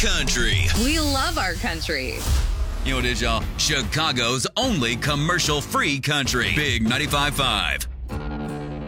country. We love our country. You know what it is, y'all? Chicago's only commercial-free country. Big 95.5.